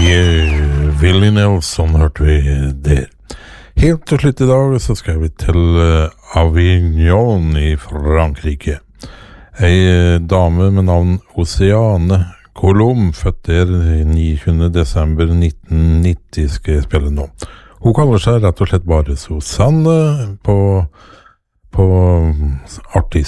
Willie Nelson hørte vi der. Helt til slutt I dag så skal vi til Avignon I Frankrike. Ei dame med navn Oceane Colomb, født der 29. desember 1990, skal jeg spille nå. Hun kaller seg rett og slett bare Susanne på artist.